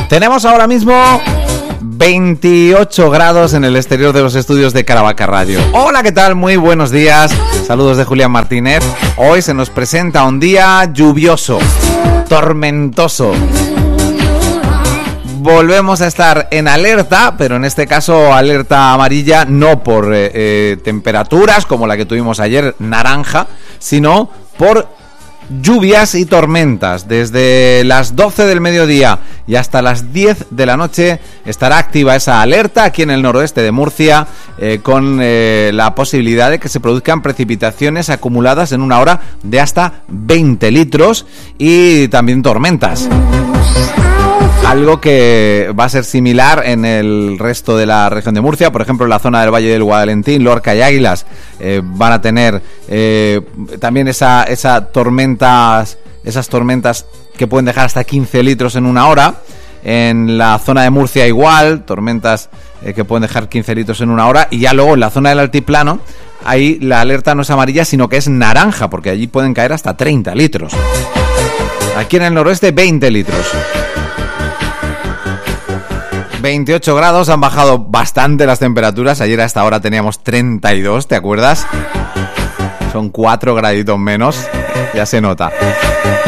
Tenemos ahora mismo 28 grados en el exterior de los estudios de Caravaca Radio. Hola, ¿qué tal? Muy buenos días. Saludos de Julián Martínez. Hoy se nos presenta un día lluvioso, tormentoso. Volvemos a estar en alerta, pero en este caso alerta amarilla, no por temperaturas como la que tuvimos ayer, naranja, sino por lluvias y tormentas. Desde las 12 del mediodía y hasta las 10 de la noche estará activa esa alerta aquí en el noroeste de Murcia, con la posibilidad de que se produzcan precipitaciones acumuladas en una hora de hasta 20 litros y también tormentas. Algo que va a ser similar en el resto de la región de Murcia. Por ejemplo, en la zona del Valle del Guadalentín, Lorca y Águilas van a tener también esas tormentas que pueden dejar hasta 15 litros en una hora. En la zona de Murcia igual, tormentas que pueden dejar 15 litros en una hora. Y ya luego en la zona del altiplano, ahí la alerta no es amarilla, sino que es naranja, porque allí pueden caer hasta 30 litros. Aquí en el noroeste, 20 litros. 28 grados, han bajado bastante las temperaturas. Ayer a esta hora teníamos 32, ¿te acuerdas? Son 4 graditos menos, ya se nota.